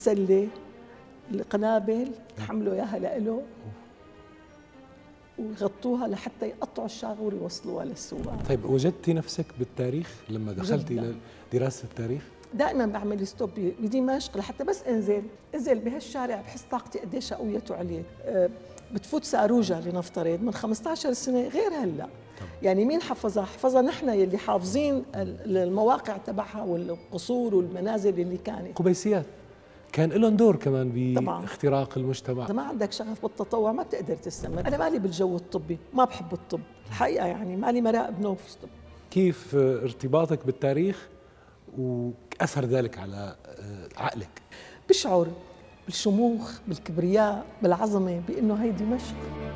سلة القنابل تحملوا اياها لإله ويغطوها لحتى يقطعوا الشاغور ويوصلوها للسواق. طيب وجدتي نفسك بالتاريخ لما دخلتي جداً. لدراسة التاريخ؟ دائما بعمل ستوب بدمشق لحتى بس انزل بهالشارع بحس طاقتي قديش قوية عليه. بتفوت ساروجة لنفترض من 15 سنة غير هلا. يعني مين حفظها نحن يلي حافظين المواقع تبعها والقصور والمنازل اللي كانت. قبيسيات كان لهم دور كمان باختراق المجتمع. إذا ما عندك شغف بالتطوع ما بتقدر تستمر. أنا مالي بالجو الطبي، ما بحب الطب الحقيقة، يعني مالي مراقب نوف طب. كيف ارتباطك بالتاريخ وأثر ذلك على عقلك؟ بشعر بالشموخ، بالكبرياء، بالعظمة، بأنه هي دمشق.